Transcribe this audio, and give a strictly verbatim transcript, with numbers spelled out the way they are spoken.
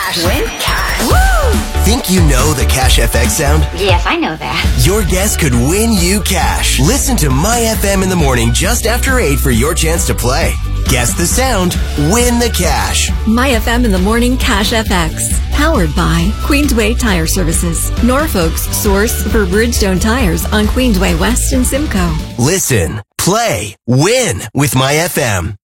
cash. Win cash. Woo! Think you know the Cash F X sound? Yes, I know that. Your guess could win you cash. Listen to My F M in the morning just after eight for your chance to play. Guess the sound, win the cash. My F M in the morning Cash F X. Powered by Queensway Tire Services. Norfolk's source for Bridgestone tires on Queensway West and Simcoe. Listen, play, win with My F M.